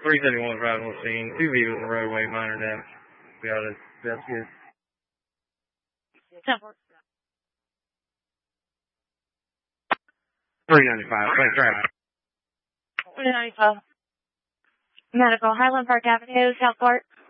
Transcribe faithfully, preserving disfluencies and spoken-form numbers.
three seventy-one is arriving on the scene. Two vehicles in the roadway, minor damage. We got it. That's good. three ninety-five, same traffic. three ninety-five. Medical, Highland Park Avenue, Southport.